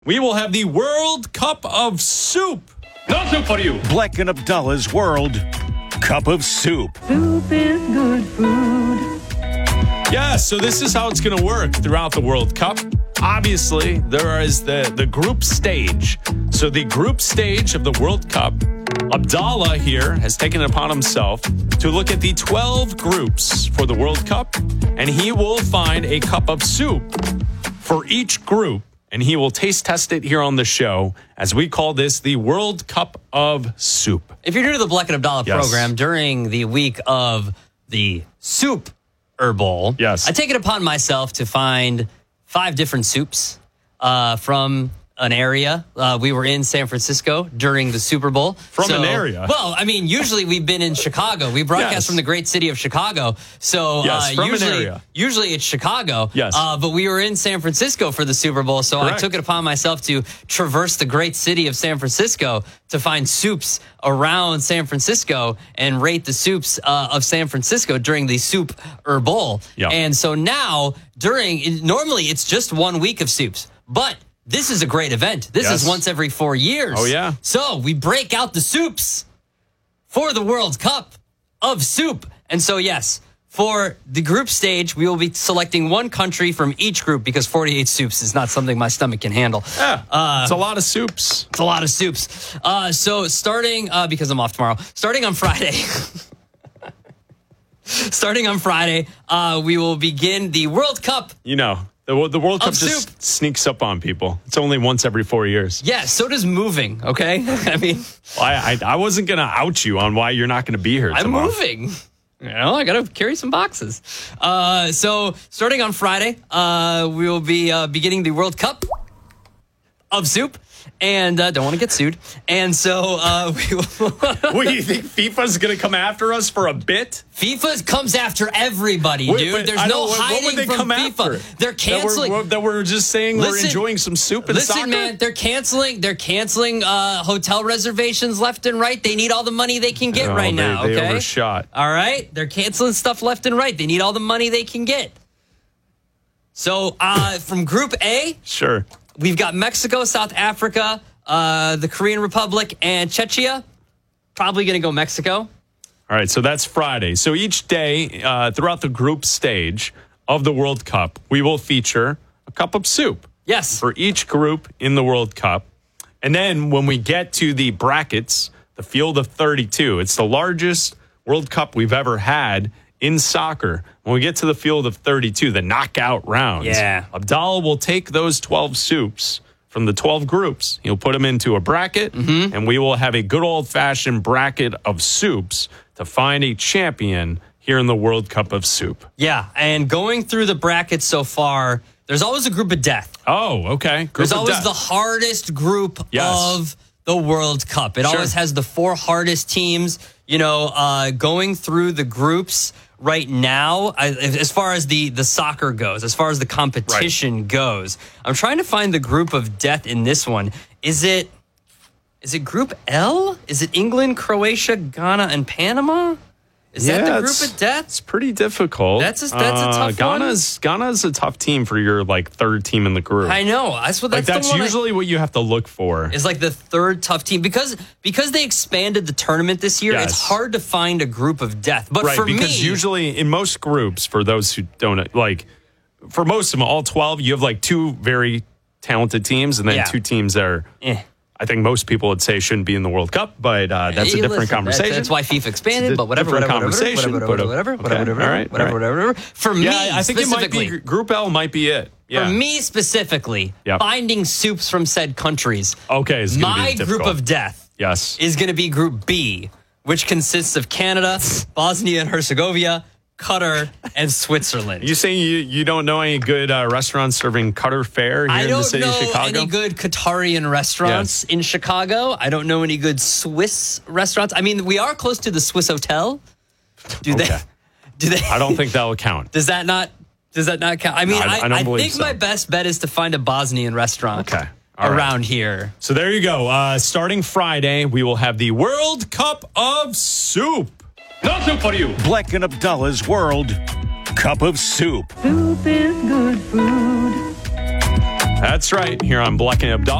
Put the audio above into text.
we will have the World Cup of Soup. No soup for you. Black and Abdullah's World Cup of Soup. Soup is good food. Yeah, so this is how it's going to work throughout the World Cup. Obviously, there is the group stage. So the group stage of the World Cup, Abdallah here has taken it upon himself to look at the 12 groups for the World Cup, and he will find a cup of soup for each group, and he will taste test it here on the show, as we call this the World Cup of Soup. If you're new to the Black and Abdallah program, during the week of the Soup Bowl, yes, I take it upon myself to find 5 different soups from an area. We were in San Francisco during the Super Bowl. From an area? Well, I mean, usually we've been in Chicago. We broadcast from the great city of Chicago. So from an area. Usually it's Chicago. Yes. But we were in San Francisco for the Super Bowl. So Correct. I took it upon myself to traverse the great city of San Francisco to find soups around San Francisco and rate the soups of San Francisco during the Soup Bowl. Yep. And so now normally it's just 1 week of soups, but this is a great event. This is once every 4 years. Oh, yeah. So we break out the soups for the World Cup of Soup. And so, yes, for the group stage, we will be selecting one country from each group because 48 soups is not something my stomach can handle. Yeah, it's a lot of soups. It's a lot of soups. So starting, because I'm off tomorrow, starting on Friday... Starting on Friday, we will begin the World Cup. You know, the World Cup Of just soup. sneaks up on people. It's only once every 4 years. Yeah, so does moving, okay? I mean... I wasn't going to out you on why you're not going to be here I'm tomorrow. moving. You know, I got to carry some boxes. So starting on Friday, we will be beginning the World Cup of Soup. And don't want to get sued. And so we will... What, do you think FIFA's going to come after us for a bit? FIFA comes after everybody, dude. Wait, There's no hiding what would they from come FIFA. After? They're canceling... That we're just saying we're enjoying some soup and soccer? Listen, man, they're canceling hotel reservations left and right. They need all the money they can get right now, okay? They overshot. All right? They're canceling stuff left and right. They need all the money they can get. So from Group A... Sure. We've got Mexico, South Africa, the Korean Republic, and Czechia. Probably going to go Mexico. All right, so that's Friday. So each day throughout the group stage of the World Cup, we will feature a cup of soup. Yes. For each group in the World Cup. And then when we get to the brackets, the field of 32, it's the largest World Cup we've ever had in soccer. When we get to the field of 32, the knockout rounds, Abdallah will take those 12 soups from the 12 groups. He'll put them into a bracket, and we will have a good old-fashioned bracket of soups to find a champion here in the World Cup of Soup. Yeah, and going through the brackets so far, there's always a group of death. Oh, okay. There's always the hardest group of the World Cup. It always has the 4 hardest teams. You know, going through the groups right now, as far as the soccer goes, as far as the competition goes, I'm trying to find the group of death in this one. Is it Group L? Is it England, Croatia, Ghana, and Panama? Is that the group of death? It's pretty difficult. That's a tough Ghana's a tough team for your third team in the group. I know. That's usually what you have to look for. Is the third tough team because they expanded the tournament this year. It's hard to find a group of death. But for me, because usually in most groups, for those who don't for most of them, all 12, you have 2 very talented teams, and then 2 teams that are. I think most people would say shouldn't be in the World Cup, but that's a different conversation. That's why FIFA expanded, but whatever. Whatever. For me, I think it might be Group L might be it. For me specifically, finding soups from said countries. Okay, is gonna my be difficult. group of death. Yes, is going to be Group B, which consists of Canada, Bosnia and Herzegovina, Qatar, and Switzerland. You saying you don't know any good restaurants serving Qatar fare here in the city of Chicago? I don't know any good Qatarian restaurants in Chicago. I don't know any good Swiss restaurants. I mean, we are close to the Swiss Hotel. Do they? I don't think that will count. Does that not count? I mean, no, I think my best bet is to find a Bosnian restaurant. Okay. Around here. So there you go. Starting Friday, we will have the World Cup of Soup. No soup for you. Black and Abdullah's World Cup of Soup. Soup is good food. That's right. Here on Bleck and Abdallah.